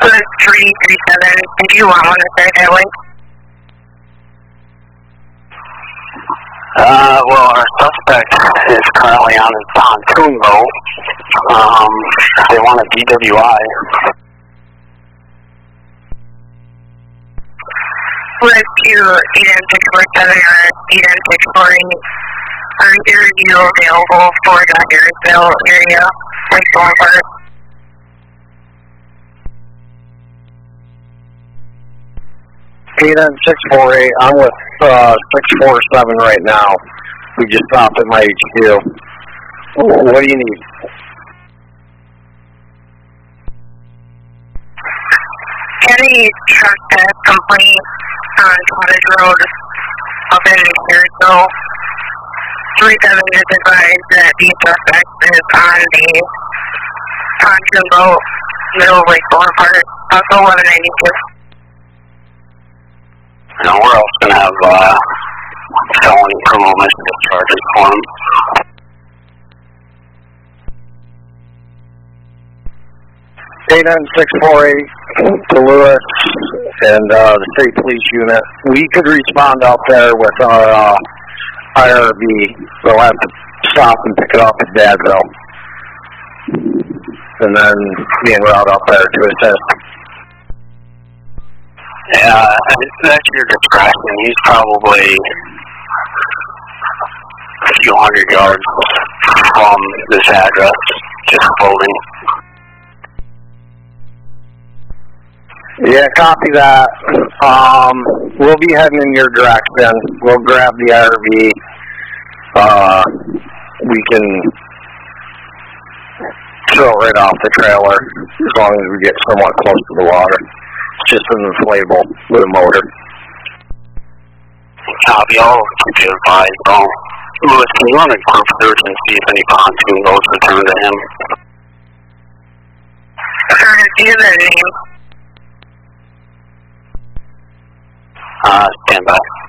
Lewis 337, do you want one to start that way? Well, our suspect is currently on his pontoon boat. They want a DWI. Lewis 28647 or 8648. Your review available for the Harrisville area, Lake Storm Park. (648), I'm with 647 right now. We just stopped at my HQ. What do you need? Any trespass complaint on Cottage Road up in Harrisville. 37 is advised that the suspect is on the pontoon boat, middle of Lake Storm Park, also 1192. And we're also going to have felony criminal mischief charges for him. (648) to Lewis and the state police unit. We could respond out there with our IRV. We'll have to stop and pick it up at Dadville. And then be en route up there to assist. Yeah, that's your discretion. He's probably a few hundred yards from this address, just floating. Yeah, copy that. We'll be heading in your direction. We'll grab the IRV. We can throw it right off the trailer as long as we get somewhat close to the water. It's just an inflatable with a motor. Copy, I'll keep you advised. Lewis, can you run a group search and see if any pontoon boats return to him? Do you have a name? Stand by.